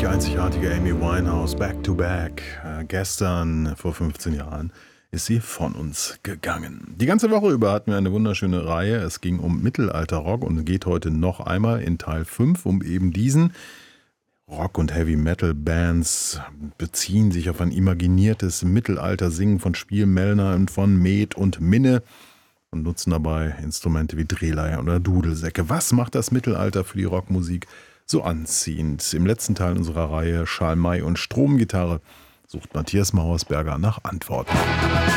Die einzigartige Amy Winehouse, Back to Back. Gestern, vor 15 Jahren, ist sie von uns gegangen. Die ganze Woche über hatten wir eine wunderschöne Reihe. Es ging um Mittelalterrock und geht heute noch einmal in Teil 5 um eben diesen. Rock- und Heavy-Metal-Bands beziehen sich auf ein imaginiertes Mittelalter-Singen von Spielmellner und von Met und Minne und nutzen dabei Instrumente wie Drehleier oder Dudelsäcke. Was macht das Mittelalter für die Rockmusik so anziehend? Im letzten Teil unserer Reihe Schalmei und Stromgitarre sucht Matthias Mauersberger nach Antworten.